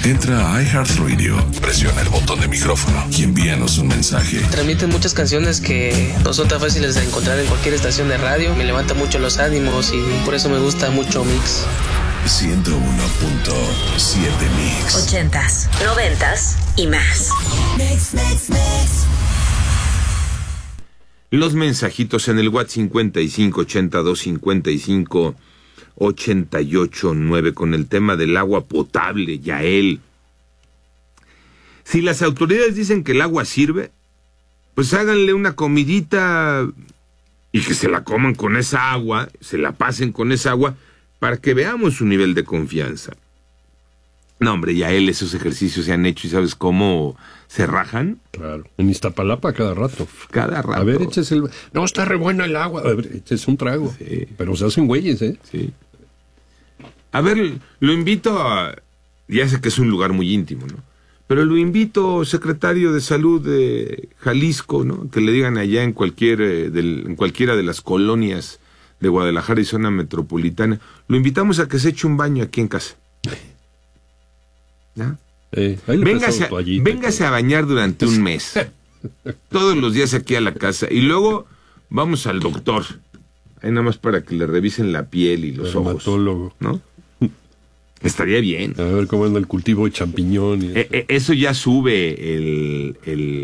Entra a iHeartRadio, presiona el botón de micrófono y envíanos un mensaje. Transmiten muchas canciones que no son tan fáciles de encontrar en cualquier estación de radio. Me levanta mucho los ánimos y por eso me gusta mucho Mix. 101.7 Mix. 80s, 90s y más. Mix. Los mensajitos en el WhatsApp 55 82 55 88 9 con el tema del agua potable, Yael. Si las autoridades dicen que el agua sirve, pues háganle una comidita y que se la coman con esa agua, se la pasen con esa agua, para que veamos su nivel de confianza. No, hombre, Yael, esos ejercicios se han hecho y ¿sabes cómo se rajan? Claro, en Iztapalapa cada rato. Cada rato. A ver, échese el... No, está re bueno el agua. A ver, échese un trago. Sí. Pero se hacen güeyes, ¿eh? Sí. A ver, lo invito a... Ya sé que es un lugar muy íntimo, ¿no? Pero lo invito, secretario de Salud de Jalisco, ¿no? Que le digan allá en cualquiera de las colonias de Guadalajara y zona metropolitana. Lo invitamos a que se eche un baño aquí en casa. ¿No? Véngase a bañar durante un mes. Todos los días aquí a la casa. Y luego vamos al doctor. Ahí nada más para que le revisen la piel y los ojos. ¿No? Estaría bien. A ver cómo anda el cultivo de champiñón. Eso ya sube el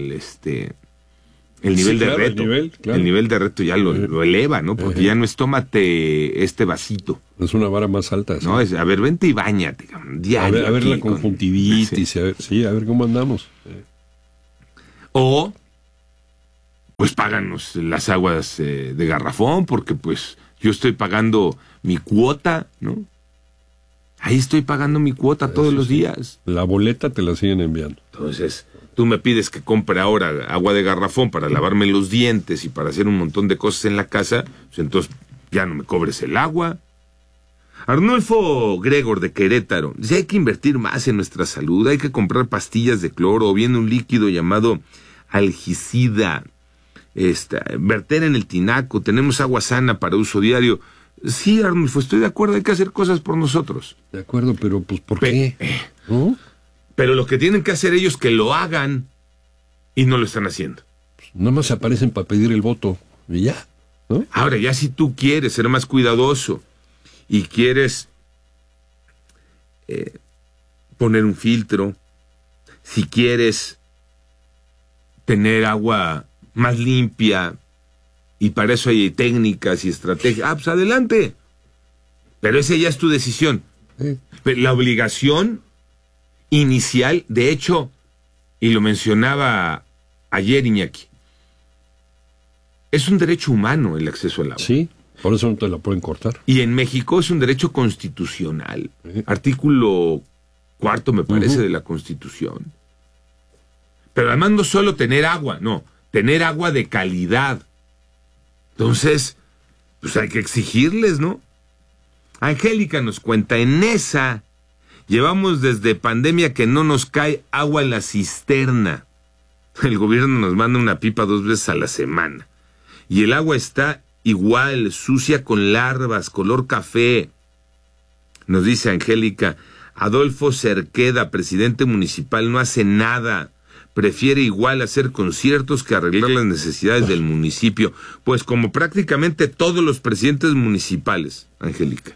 nivel de reto. El nivel de reto ya lo eleva, ¿no? Porque ya no es tómate este vasito. Es una vara más alta. ¿Sí? No, es, a ver, vente y báñate, diario. A ver la conjuntivitis, a ver cómo andamos. O, pues páganos las aguas de garrafón, porque pues yo estoy pagando mi cuota, ¿no? Ahí estoy pagando mi cuota todos los días. La boleta te la siguen enviando. Entonces, tú me pides que compre ahora agua de garrafón para lavarme los dientes y para hacer un montón de cosas en la casa, pues entonces ya no me cobres el agua. Arnulfo Gregor de Querétaro dice: hay que invertir más en nuestra salud, hay que comprar pastillas de cloro o bien un líquido llamado algicida, verter en el tinaco, tenemos agua sana para uso diario. Sí, Arnulfo, estoy de acuerdo, hay que hacer cosas por nosotros. De acuerdo, pero pues ¿por qué? ¿No? Pero lo que tienen que hacer ellos que lo hagan y no lo están haciendo. Pues nada más se aparecen para pedir el voto y ya, ¿no? Ahora, ya si tú quieres ser más cuidadoso y quieres poner un filtro, si quieres tener agua más limpia, y para eso hay técnicas y estrategias, pues adelante. Pero esa ya es tu decisión. Pero la obligación inicial, de hecho, y lo mencionaba ayer Iñaki, es un derecho humano el acceso al agua. Sí, por eso no te la pueden cortar. Y en México es un derecho constitucional. Artículo 4, me parece, de la Constitución. Pero además no solo tener agua, no, tener agua de calidad. Entonces, pues hay que exigirles, ¿no? Angélica nos cuenta, en esa llevamos desde pandemia que no nos cae agua en la cisterna. El gobierno nos manda una pipa 2 veces a la semana. Y el agua está igual, sucia con larvas, color café. Nos dice Angélica, Adolfo Cerqueda, presidente municipal, no hace nada. Prefiere igual hacer conciertos que arreglar las necesidades del municipio, pues como prácticamente todos los presidentes municipales, Angélica.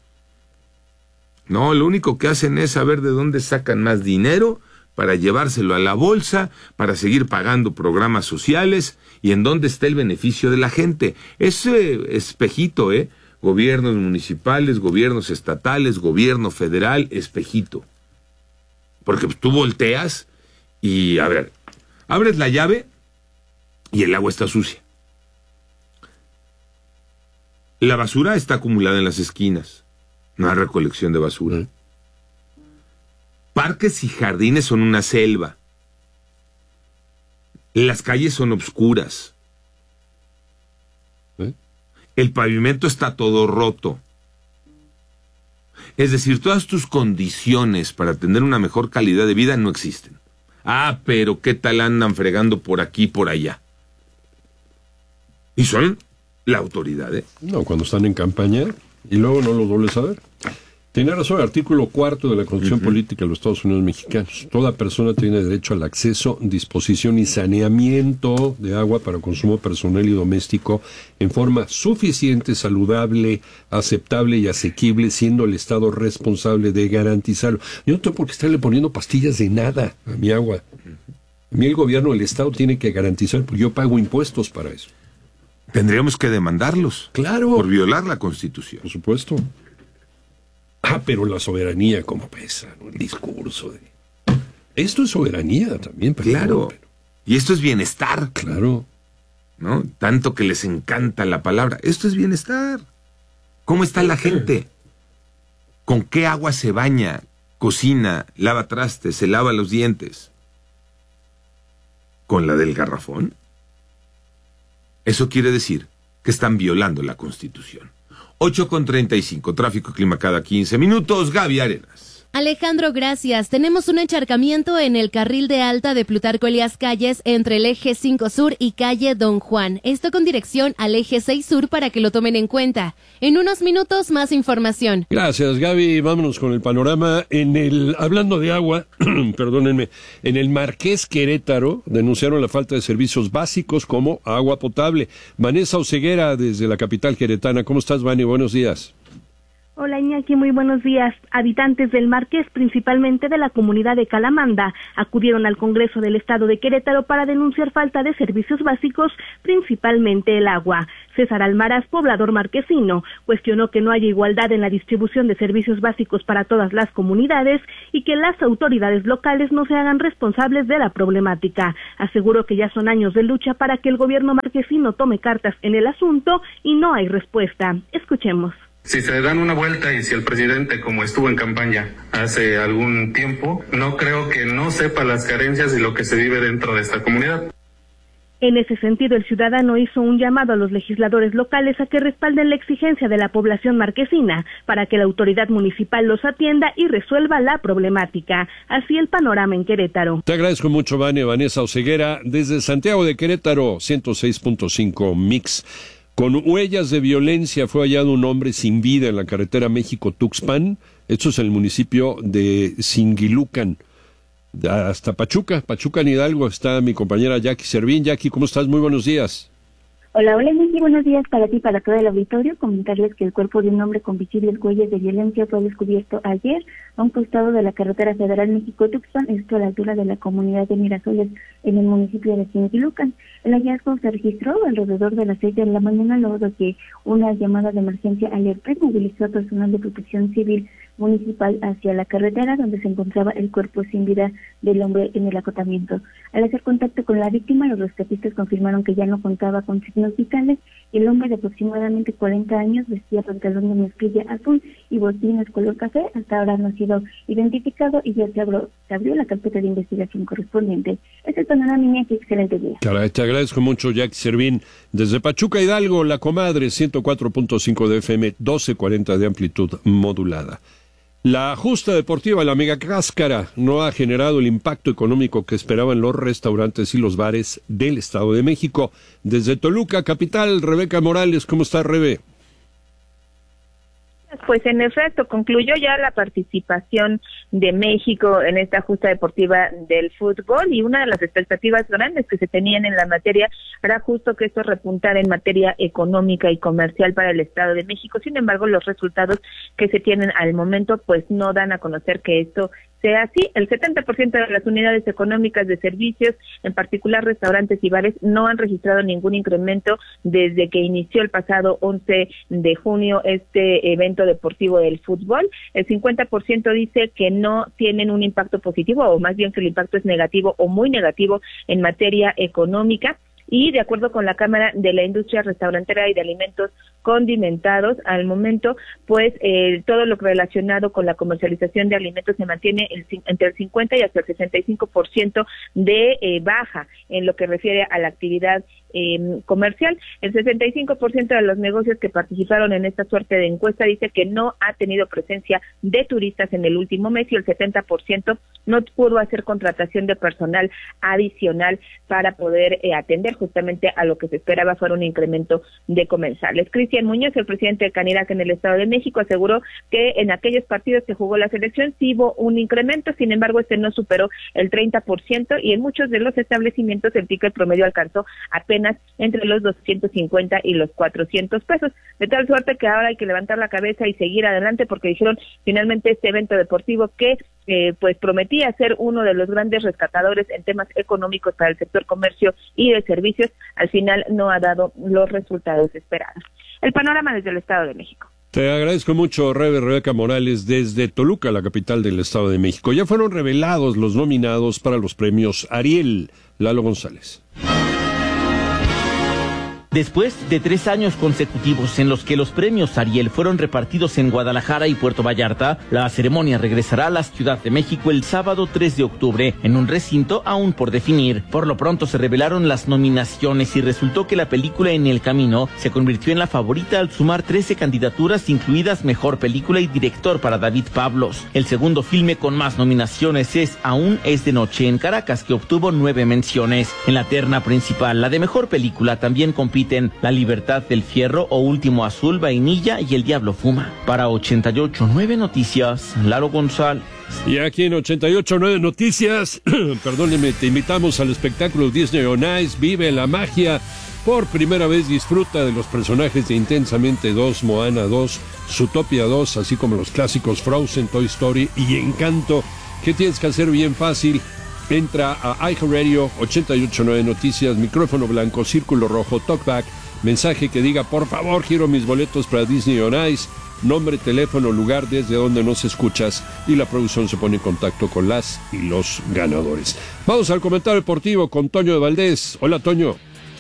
No, lo único que hacen es saber de dónde sacan más dinero para llevárselo a la bolsa, para seguir pagando programas sociales y en dónde está el beneficio de la gente. Ese espejito, gobiernos municipales, gobiernos estatales, gobierno federal, espejito. Porque tú volteas y, a ver, abres la llave y el agua está sucia. La basura está acumulada en las esquinas. No hay recolección de basura. Parques y jardines son una selva. Las calles son obscuras. El pavimento está todo roto. Es decir, todas tus condiciones para tener una mejor calidad de vida no existen. Ah, pero ¿qué tal andan fregando por aquí y por allá? Y son la autoridad, No, cuando están en campaña y luego no los vuelves a ver. Tiene razón, el artículo 4 de la Constitución Política de los Estados Unidos Mexicanos. Toda persona tiene derecho al acceso, disposición y saneamiento de agua para consumo personal y doméstico en forma suficiente, saludable, aceptable y asequible, siendo el Estado responsable de garantizarlo. Yo no tengo por qué estarle poniendo pastillas de nada a mi agua. A mí el gobierno, el Estado tiene que garantizar, porque yo pago impuestos para eso. Tendríamos que demandarlos. Claro. Por violar la Constitución. Por supuesto. Pero la soberanía, como pesa, ¿no? El discurso de... Esto es soberanía también, perdón, claro. Y esto es bienestar. Claro. ¿No? Tanto que les encanta la palabra. Esto es bienestar. ¿Cómo está la gente? ¿Con qué agua se baña, cocina, lava trastes, se lava los dientes? ¿Con la del garrafón? Eso quiere decir que están violando la Constitución. 8:35, tráfico y clima cada 15 minutos. Gaby Arenas. Alejandro, gracias. Tenemos un encharcamiento en el carril de alta de Plutarco Elías Calles entre el eje 5 Sur y calle Don Juan. Esto con dirección al eje 6 Sur para que lo tomen en cuenta. En unos minutos, más información. Gracias, Gaby. Vámonos con el panorama. Hablando de agua, perdónenme, en el Marqués Querétaro denunciaron la falta de servicios básicos como agua potable. Vanessa Oseguera, desde la capital queretana. ¿Cómo estás, Vani? Buenos días. Hola Iñaki, muy buenos días. Habitantes del Marqués, principalmente de la comunidad de Calamanda, acudieron al Congreso del Estado de Querétaro para denunciar falta de servicios básicos, principalmente el agua. César Almaraz, poblador marquesino, cuestionó que no haya igualdad en la distribución de servicios básicos para todas las comunidades y que las autoridades locales no se hagan responsables de la problemática. Aseguró que ya son años de lucha para que el gobierno marquesino tome cartas en el asunto y no hay respuesta. Escuchemos. Si se dan una vuelta y si el presidente, como estuvo en campaña hace algún tiempo, no creo que no sepa las carencias y lo que se vive dentro de esta comunidad. En ese sentido, el ciudadano hizo un llamado a los legisladores locales a que respalden la exigencia de la población marquesina para que la autoridad municipal los atienda y resuelva la problemática. Así el panorama en Querétaro. Te agradezco mucho, Vanessa Oseguera, desde Santiago de Querétaro, 106.5 Mix. Con huellas de violencia fue hallado un hombre sin vida en la carretera México-Tuxpan. Esto es en el municipio de Singilucan. Hasta Pachuca en Hidalgo, está mi compañera Jackie Servín. Jackie, ¿cómo estás? Muy buenos días. Hola, muy buenos días para ti y para todo el auditorio. Comentarles que el cuerpo de un hombre con visibles huellas de violencia fue descubierto ayer a un costado de la carretera federal México-Tuxpan, esto a la altura de la comunidad de Mirasoles, en el municipio de Singilucan. El hallazgo se registró alrededor de las 6 de la mañana, luego de que una llamada de emergencia alertó y movilizó a personal de protección civil municipal hacia la carretera donde se encontraba el cuerpo sin vida del hombre en el acotamiento. Al hacer contacto con la víctima, los rescatistas confirmaron que ya no contaba con signos vitales y el hombre de aproximadamente 40 años vestía pantalón de mezclilla azul y botines color café. Hasta ahora no ha sido identificado y ya se abrió la carpeta de investigación correspondiente. Es el panorama, niña, que excelente día. Te agradezco mucho, Jackie Servín. Desde Pachuca, Hidalgo, La Comadre, 104.5 de FM, 1240 de amplitud modulada. La justa deportiva, la Mega Cáscara, no ha generado el impacto económico que esperaban los restaurantes y los bares del Estado de México. Desde Toluca, capital, Rebeca Morales, ¿cómo está, Rebe? Pues en efecto, concluyó ya la participación de México en esta justa deportiva del fútbol y una de las expectativas grandes que se tenían en la materia era justo que esto repuntara en materia económica y comercial para el Estado de México. Sin embargo, los resultados que se tienen al momento pues no dan a conocer que esto sea así. El 70% de las unidades económicas de servicios, en particular restaurantes y bares, no han registrado ningún incremento desde que inició el pasado 11 de junio este evento deportivo del fútbol. El 50% dice que no tienen un impacto positivo, o más bien que el impacto es negativo o muy negativo en materia económica. Y de acuerdo con la Cámara de la Industria Restaurantera y de Alimentos Condimentados, al momento, pues todo lo relacionado con la comercialización de alimentos se mantiene entre el 50 y hasta el 65% de baja en lo que refiere a la actividad comercial. El 65% de los negocios que participaron en esta suerte de encuesta dice que no ha tenido presencia de turistas en el último mes y el 70% no pudo hacer contratación de personal adicional para poder atender justamente a lo que se esperaba fuera un incremento de comensales. Cristian Muñoz, el presidente de Canirac en el Estado de México, aseguró que en aquellos partidos que jugó la selección sí hubo un incremento, sin embargo este no superó el 30% y en muchos de los establecimientos el ticket promedio alcanzó apenas entre los 250 y los 400 pesos, de tal suerte que ahora hay que levantar la cabeza y seguir adelante porque dijeron finalmente este evento deportivo que pues prometía ser uno de los grandes rescatadores en temas económicos para el sector comercio y de servicios, al final no ha dado los resultados esperados. El panorama desde el Estado de México. Te agradezco mucho, Rebeca Morales, desde Toluca, la capital del Estado de México. Ya fueron revelados los nominados para los premios Ariel. Lalo González. Después de 3 años consecutivos en los que los premios Ariel fueron repartidos en Guadalajara y Puerto Vallarta, la ceremonia regresará a la Ciudad de México el sábado 3 de octubre en un recinto aún por definir. Por lo pronto se revelaron las nominaciones y resultó que la película En el Camino se convirtió en la favorita al sumar 13 candidaturas, incluidas Mejor Película y Director para David Pablos. El segundo filme con más nominaciones es Aún es de noche en Caracas, que obtuvo 9 menciones. En la terna principal, la de Mejor Película, también compite La Libertad del Fierro o Último Azul, Vainilla y El Diablo Fuma. Para 88.9 Noticias, Lalo González. Y aquí en 88.9 Noticias, perdónenme, te invitamos al espectáculo Disney on Ice, vive la magia. Por primera vez disfruta de los personajes de Intensamente 2, Moana 2, Zootopia 2, así como los clásicos Frozen, Toy Story y Encanto. ¿Qué tienes que hacer? Bien fácil. Entra a iHeartRadio, 88.9 Noticias, micrófono blanco, círculo rojo, talkback, mensaje que diga, por favor, quiero mis boletos para Disney on Ice, nombre, teléfono, lugar desde donde nos escuchas y la producción se pone en contacto con las y los ganadores. Vamos al comentario deportivo con Toño de Valdés. Hola, Toño.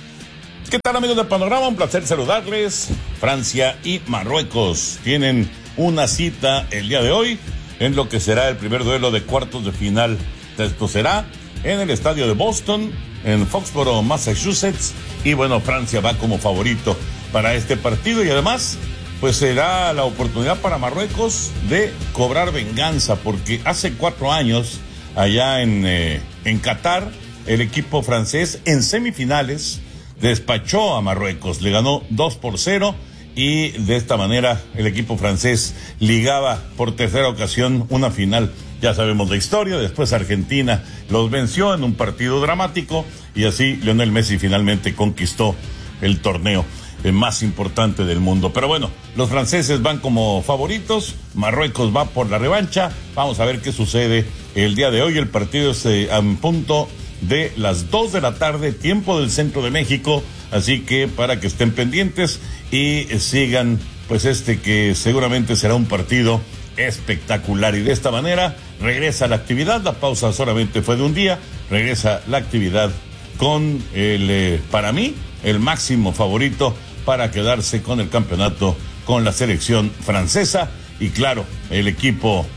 ¿Qué tal, amigos de Panorama? Un placer saludarles. Francia y Marruecos tienen una cita el día de hoy en lo que será el primer duelo de cuartos de final. Esto será en el estadio de Boston, en Foxborough, Massachusetts. Y bueno, Francia va como favorito para este partido y además, pues será la oportunidad para Marruecos de cobrar venganza, porque hace 4 años, allá en Qatar, el equipo francés en semifinales despachó a Marruecos, le ganó 2-0 y de esta manera el equipo francés ligaba por tercera ocasión una final. Ya sabemos la historia, después Argentina los venció en un partido dramático y así Lionel Messi finalmente conquistó el torneo más importante del mundo. Pero bueno, los franceses van como favoritos, Marruecos va por la revancha. Vamos a ver qué sucede el día de hoy. El partido es en punto de las 2 de la tarde, tiempo del centro de México, así que para que estén pendientes y sigan pues que seguramente será un partido espectacular. Y de esta manera regresa la actividad, la pausa solamente fue de un día, regresa la actividad con para mí, el máximo favorito para quedarse con el campeonato con la selección francesa y claro, el equipo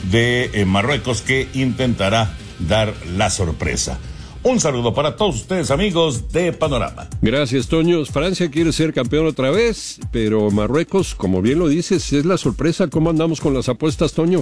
de Marruecos que intentará dar la sorpresa. Un saludo para todos ustedes, amigos de Panorama. Gracias, Toño. Francia quiere ser campeón otra vez, pero Marruecos, como bien lo dices, es la sorpresa. ¿Cómo andamos con las apuestas, Toño?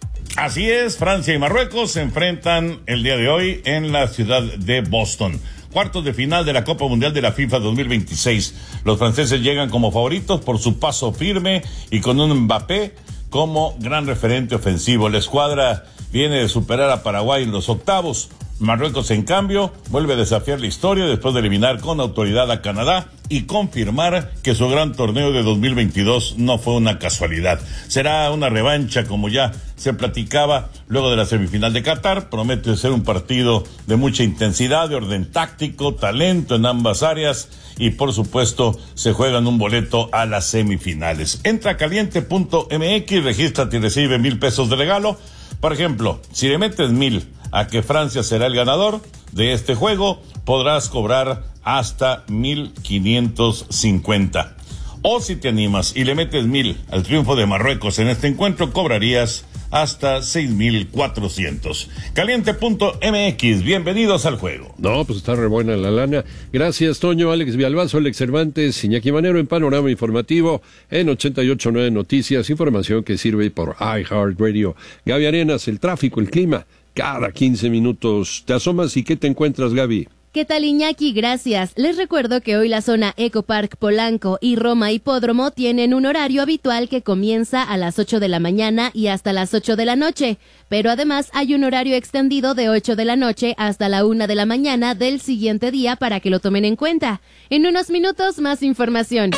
Así es, Francia y Marruecos se enfrentan el día de hoy en la ciudad de Boston. Cuartos de final de la Copa Mundial de la FIFA 2026. Los franceses llegan como favoritos por su paso firme y con un Mbappé como gran referente ofensivo. La escuadra viene de superar a Paraguay en los octavos. Marruecos, en cambio, vuelve a desafiar la historia después de eliminar con autoridad a Canadá y confirmar que su gran torneo de 2022 no fue una casualidad. Será una revancha, como ya se platicaba luego de la semifinal de Qatar. Promete ser un partido de mucha intensidad, de orden táctico, talento en ambas áreas y, por supuesto, se juegan un boleto a las semifinales. Entra a caliente.mx, regístrate y recibe 1,000 pesos de regalo. Por ejemplo, si le metes 1,000 a que Francia será el ganador de este juego, podrás cobrar hasta 1,550. O si te animas y le metes 1,000 al triunfo de Marruecos en este encuentro, cobrarías hasta 6,400. Caliente.mx, bienvenidos al juego. No, pues está re buena la lana. Gracias, Toño, Alex Villalbazo, Alex Cervantes, Iñaki Manero en Panorama Informativo en 88.9 Noticias, información que sirve por iHeartRadio. Gaby Arenas, el tráfico, el clima, cada 15 minutos. Te asomas y ¿qué te encuentras, Gaby? ¿Qué tal, Iñaki? Gracias. Les recuerdo que hoy la zona Ecopark, Polanco y Roma Hipódromo tienen un horario habitual que comienza a las 8 de la mañana y hasta las 8 de la noche. Pero además hay un horario extendido de 8 de la noche hasta la 1 de la mañana del siguiente día para que lo tomen en cuenta. En unos minutos, más información.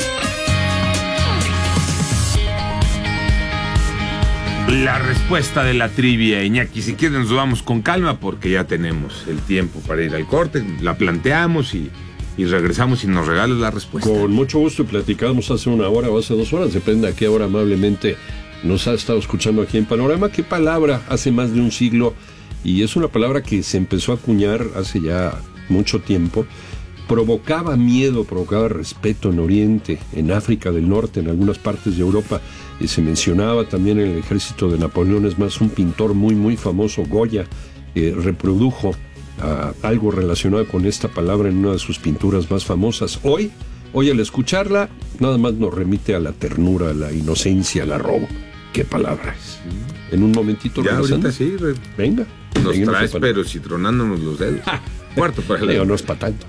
La respuesta de la trivia, Iñaki. Si quieren nos vamos con calma porque ya tenemos el tiempo para ir al corte. La planteamos y regresamos y nos regalas la respuesta. Con mucho gusto, platicamos hace una hora o hace 2 horas, depende a qué hora amablemente nos ha estado escuchando aquí en Panorama. ¿Qué palabra hace más de un siglo? Y es una palabra que se empezó a acuñar hace ya mucho tiempo. Provocaba miedo, provocaba respeto en Oriente, en África del Norte, en algunas partes de Europa. Y se mencionaba también en el ejército de Napoleón. Es más, un pintor muy, muy famoso, Goya, reprodujo algo relacionado con esta palabra en una de sus pinturas más famosas. Hoy al escucharla, nada más nos remite a la ternura, a la inocencia, al arrobo. ¿Qué palabra es? En un momentito. Ya ahorita sí. Venga. Nos traes, pero si tronándonos los dedos. Cuarto para la... no es para tanto.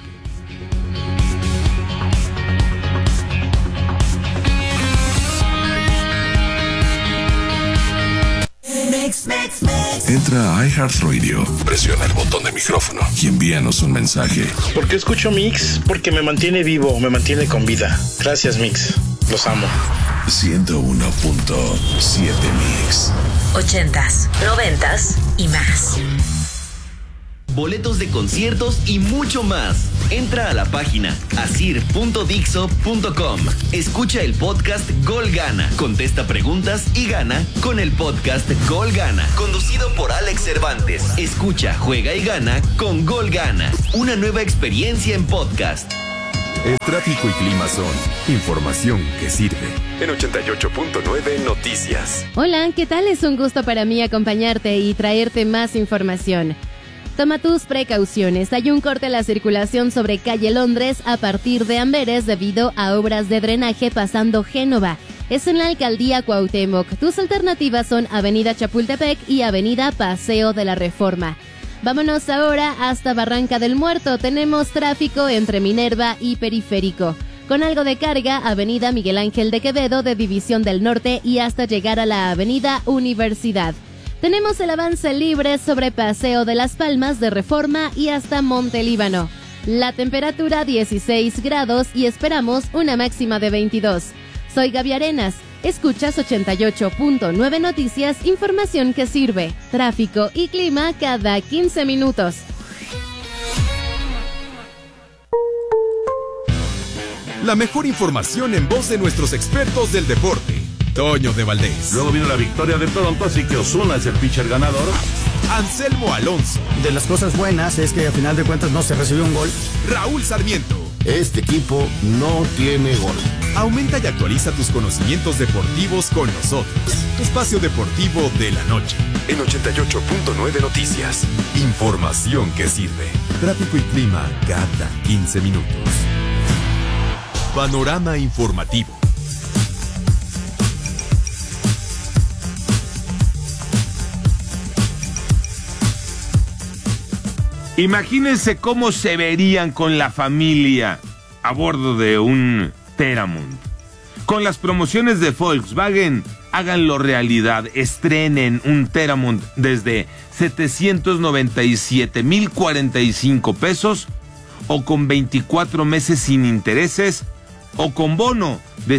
Entra a iHeartRadio, presiona el botón de micrófono y envíanos un mensaje. ¿Por qué escucho Mix? Porque me mantiene vivo, me mantiene con vida. Gracias, Mix. Los amo. 101.7 Mix. 80s, 90s y más. Boletos de conciertos y mucho más. Entra a la página asir.dixo.com. Escucha el podcast Gol Gana. Contesta preguntas y gana con el podcast Gol Gana. Conducido por Alex Cervantes. Escucha, juega y gana con Gol Gana. Una nueva experiencia en podcast. El tráfico y clima son información que sirve. En 88.9 Noticias. Hola, ¿qué tal? Es un gusto para mí acompañarte y traerte más información. Toma tus precauciones. Hay un corte a la circulación sobre calle Londres a partir de Amberes debido a obras de drenaje pasando Génova. Es en la alcaldía Cuauhtémoc. Tus alternativas son Avenida Chapultepec y Avenida Paseo de la Reforma. Vámonos ahora hasta Barranca del Muerto. Tenemos tráfico entre Minerva y Periférico. Con algo de carga, Avenida Miguel Ángel de Quevedo de División del Norte y hasta llegar a la Avenida Universidad. Tenemos el avance libre sobre Paseo de las Palmas de Reforma y hasta Monte Líbano. La temperatura 16 grados y esperamos una máxima de 22. Soy Gaby Arenas. Escuchas 88.9 Noticias, información que sirve. Tráfico y clima cada 15 minutos. La mejor información en voz de nuestros expertos del deporte. Toño de Valdés. Luego vino la victoria de Toronto, así que Ozuna es el pitcher ganador. Anselmo Alonso. De las cosas buenas es que a final de cuentas no se recibió un gol. Raúl Sarmiento. Este equipo no tiene gol. Aumenta y actualiza tus conocimientos deportivos con nosotros. Tu espacio deportivo de la noche. En 88.9 Noticias. Información que sirve. Tráfico y clima cada 15 minutos. Panorama informativo. Imagínense cómo se verían con la familia a bordo de un Teramont. Con las promociones de Volkswagen, háganlo realidad. Estrenen un Teramont desde 797,045 pesos o con 24 meses sin intereses o con bono de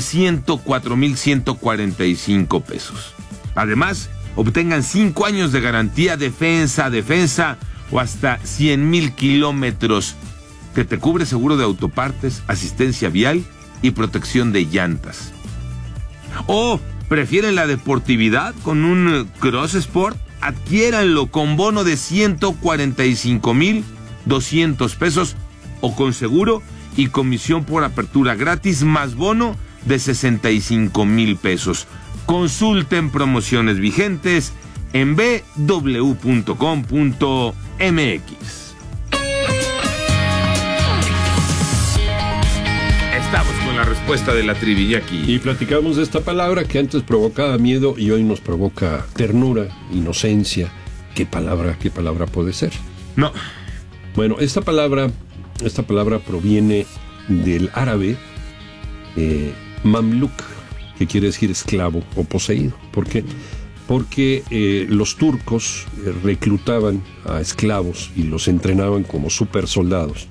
104,145 pesos. Además, obtengan 5 años de garantía defensa o hasta 100,000 kilómetros que te cubre seguro de autopartes, asistencia vial y protección de llantas. ¿O prefieren la deportividad con un Cross Sport? Adquiéranlo con bono de 145,200 pesos o con seguro y comisión por apertura gratis más bono de 65,000 pesos. Consulten promociones vigentes en bw.com.mx. Estamos con la respuesta de la trivia aquí. Y platicamos de esta palabra que antes provocaba miedo y hoy nos provoca ternura, inocencia. ¿Qué palabra puede ser? No. Bueno, esta palabra proviene del árabe mamluk, que quiere decir esclavo o poseído. ¿Por qué? Porque los turcos reclutaban a esclavos y los entrenaban como super soldados.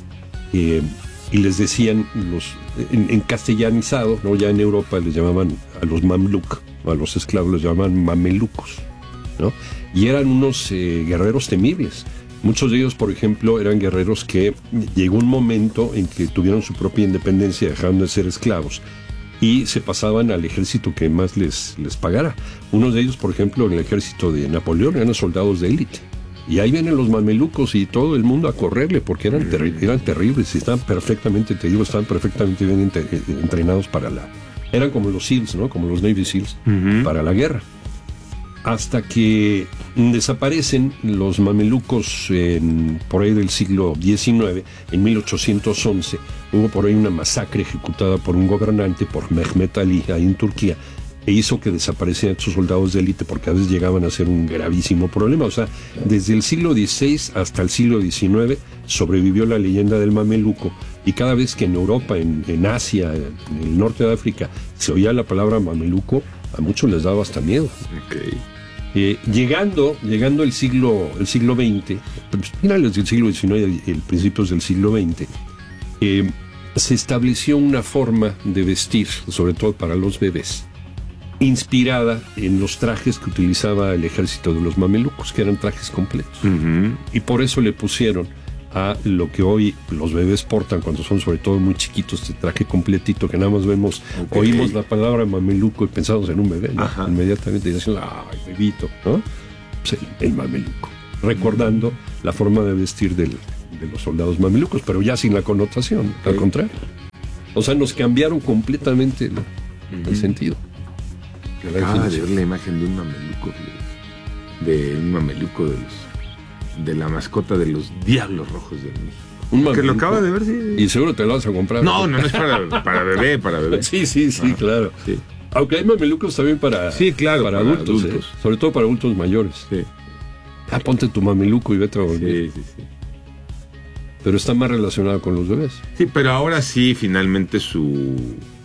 Y les decían, en castellanizado, ¿no? Ya en Europa les llamaban a los mamluk, a los esclavos les llamaban mamelucos, ¿no? Y eran unos guerreros temibles. Muchos de ellos, por ejemplo, eran guerreros que llegó un momento en que tuvieron su propia independencia, dejaron de ser esclavos y se pasaban al ejército que más les pagara. Unos de ellos, por ejemplo, en el ejército de Napoleón, eran soldados de élite. Y ahí vienen los mamelucos y todo el mundo a correrle porque eran terribles y estaban perfectamente bien entrenados para eran como los SEALs, ¿no? Como los Navy SEALs para la guerra. Hasta que desaparecen los mamelucos por ahí del siglo XIX, en 1811, hubo por ahí una masacre ejecutada por un gobernante, por Mehmet Ali, ahí en Turquía, e hizo que desaparecieran sus soldados de élite porque a veces llegaban a ser un gravísimo problema. O sea, desde el siglo XVI hasta el siglo XIX sobrevivió la leyenda del mameluco, y cada vez que en Europa, en Asia, en el norte de África, se oía la palabra mameluco, a muchos les daba hasta miedo. Okay. Llegando el siglo XX, finales del siglo XIX y principios del siglo XX, se estableció una forma de vestir, sobre todo para los bebés, inspirada en los trajes que utilizaba el ejército de los mamelucos, que eran trajes completos. Y por eso le pusieron a lo que hoy los bebés portan cuando son sobre todo muy chiquitos, este traje completito que nada más vemos, oímos la palabra mameluco y pensamos en un bebé, ¿no? Inmediatamente decimos, ¡ay, bebito!, ¿no? Pues el mameluco, recordando la forma de vestir de los soldados mamelucos, pero ya sin la connotación, al contrario. O sea, nos cambiaron completamente el sentido. Acaba de ver la imagen de un mameluco de la mascota de los Diablos Rojos de México. Que lo acaba de ver, sí. Y seguro te lo vas a comprar. No es para bebé. Sí, claro. Sí. Aunque hay mamelucos también para adultos. Sobre todo para adultos mayores. Sí. Ponte tu mameluco y vete a dormir. Sí. Pero está más relacionado con los bebés. Sí, pero ahora sí, finalmente su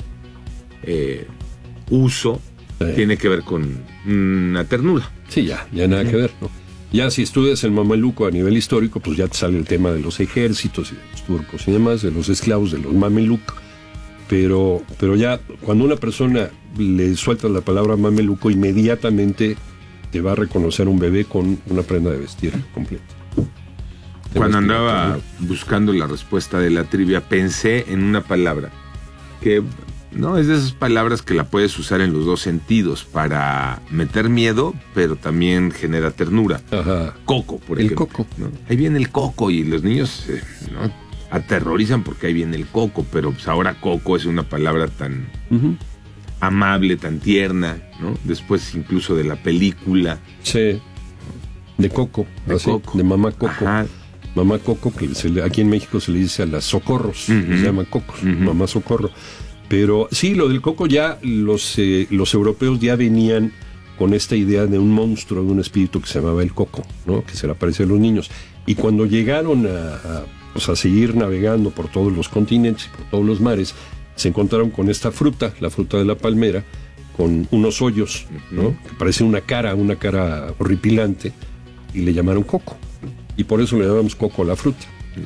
uso tiene que ver con una ternura. Sí, ya nada que ver, ¿no? Ya si estudias el mameluco a nivel histórico, pues ya te sale el tema de los ejércitos y de los turcos y demás, de los esclavos, de los mameluc. Pero ya cuando una persona le suelta la palabra mameluco, inmediatamente te va a reconocer un bebé con una prenda de vestir completa. Cuando andaba buscando la respuesta de la trivia, pensé en una palabra que no es de esas palabras que la puedes usar en los dos sentidos, para meter miedo, pero también genera ternura. Coco, por ejemplo. El coco. ¿No? Ahí viene el coco y los niños ¿no? aterrorizan porque ahí viene el coco, pero pues ahora coco es una palabra tan amable, tan tierna, ¿no? Después incluso de la película. Sí. De Coco. De Mamá Coco. Mamá Coco, que aquí en México se le dice a las socorros, se llaman cocos, Mamá Socorro. Pero sí, lo del coco ya los europeos ya venían con esta idea de un monstruo, de un espíritu que se llamaba el coco, ¿no? Que se le aparece a los niños. Y cuando llegaron a seguir navegando por todos los continentes y por todos los mares, se encontraron con esta fruta, la fruta de la palmera, con unos hoyos, ¿no? Que parece una cara horripilante, y le llamaron coco. Y por eso le llamamos coco a la fruta.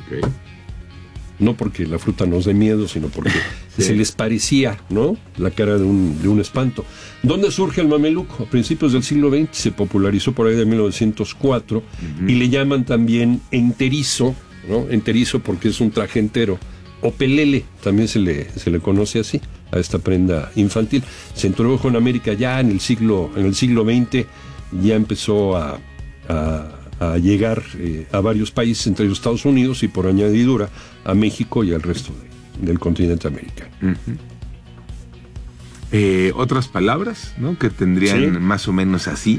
No porque la fruta nos dé miedo, sino porque se les parecía, ¿no?, la cara de un espanto. ¿Dónde surge el mameluco? A principios del siglo XX, se popularizó por ahí de 1904, y le llaman también enterizo, ¿no? Enterizo porque es un traje entero. O pelele, también se le conoce así, a esta prenda infantil. Se introdujo en América ya en el siglo XX, ya empezó a llegar a varios países, entre los Estados Unidos y por añadidura a México y al resto del continente americano. Otras palabras, ¿no? Que tendrían más o menos así.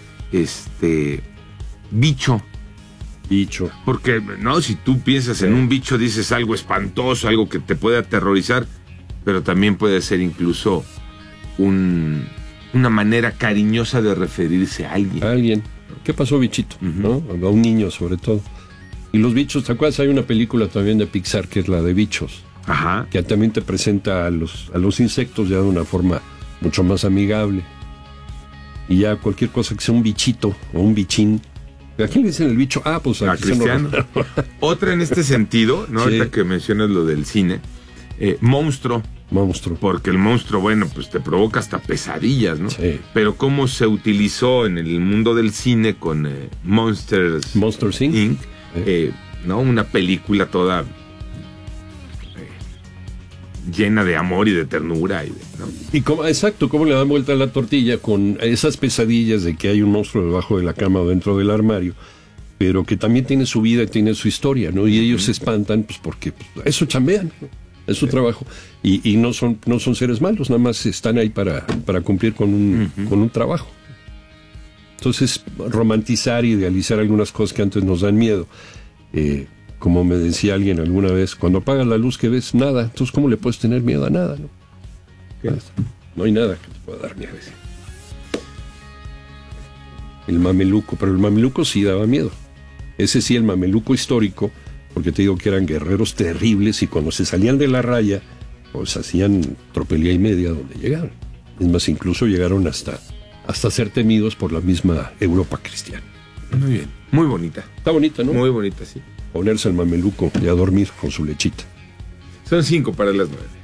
Bicho. Bicho. Porque, no, si tú piensas en un bicho, dices algo espantoso, algo que te puede aterrorizar, pero también puede ser incluso una manera cariñosa de referirse a alguien. ¿Qué pasó, bichito? ¿No? A un niño, sobre todo. Y los bichos, ¿te acuerdas? Hay una película también de Pixar que es la de Bichos. Ajá. Que también te presenta a los insectos ya de una forma mucho más amigable. Y ya cualquier cosa que sea un bichito o un bichín. ¿A quién le dicen el bicho? Pues a Cristiano. Otra en este sentido, ¿no? Sí. Ahorita que mencionas lo del cine. Monstruo. Porque el monstruo, bueno, pues te provoca hasta pesadillas, ¿no? Sí. Pero cómo se utilizó en el mundo del cine con Monsters Inc. ¿No? Una película toda llena de amor y de ternura. ¿No? Y cómo le dan vuelta a la tortilla con esas pesadillas de que hay un monstruo debajo de la cama o dentro del armario, pero que también tiene su vida y tiene su historia, ¿no? Y ellos se espantan pues porque eso chambean, ¿no? Es su trabajo. Y no son seres malos, nada más están ahí para cumplir con un trabajo. Entonces, romantizar y idealizar algunas cosas que antes nos dan miedo. Como me decía alguien alguna vez, cuando apagas la luz que ves, nada. Entonces, ¿cómo le puedes tener miedo a nada? No hay nada que te pueda dar miedo. El mameluco, pero el mameluco sí daba miedo. Ese sí, el mameluco histórico, porque te digo que eran guerreros terribles y cuando se salían de la raya, pues hacían tropelía y media donde llegaron. Es más, incluso llegaron hasta ser temidos por la misma Europa cristiana. Muy bien, muy bonita. Está bonita, ¿no? Muy bonita, sí. Ponerse el mameluco y a dormir con su lechita. Son 5 para las 9.